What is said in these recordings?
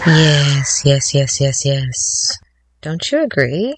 Yes, yes, yes, yes, yes. Don't you agree?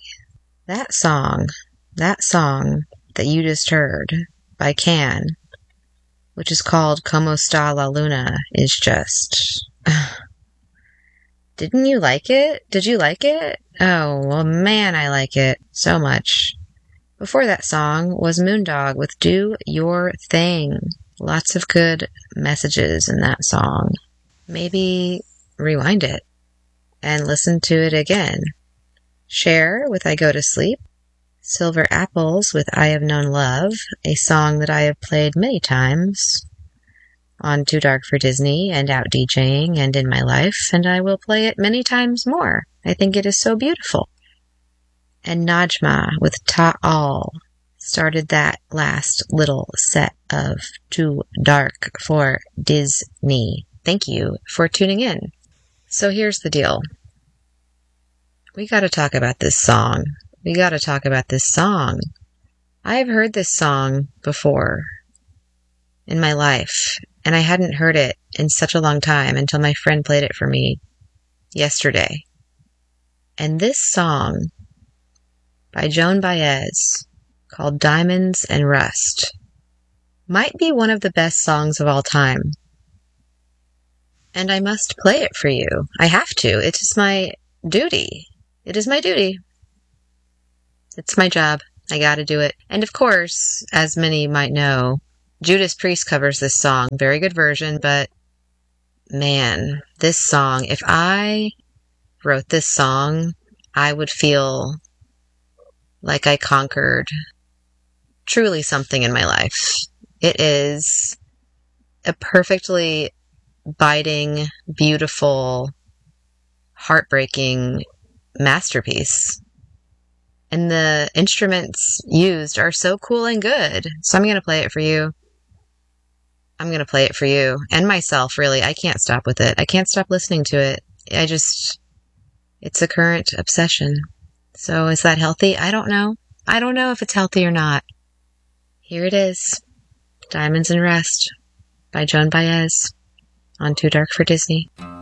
That song that you just heard by Can, which is called Como Esta La Luna, is just... Didn't you like it? Did you like it? Oh, well, man, I like it so much. Before that song was Moondog with Do Your Thing. Lots of good messages in that song. Maybe rewind it and listen to it again. Cher with I Go to Sleep. Silver Apples with I Have Known Love, a song that I have played many times on Too Dark for Disney and out DJing and in my life, and I will play it many times more. I think it is so beautiful. And Najma with Ta'al started that last little set of Too Dark for Disney. Thank you for tuning in. So here's the deal. We gotta talk about this song. I have heard this song before in my life, and I hadn't heard it in such a long time until my friend played it for me yesterday. And this song by Joan Baez, called Diamonds and Rust, might be one of the best songs of all time. And I must play it for you. I have to. It is my duty. It's my job. I gotta do it. And of course, as many might know, Judas Priest covers this song. Very good version, but man, this song, if I wrote this song, I would feel like I conquered truly something in my life. It is a perfectly biting, beautiful, heartbreaking masterpiece. And the instruments used are so cool and good. So I'm going to play it for you. And myself, really. I can't stop with it. I can't stop listening to it. It's a current obsession. So is that healthy? I don't know. I don't know if it's healthy or not. Here it is. Diamonds and Rust by Joan Baez on Too Dark for Disney.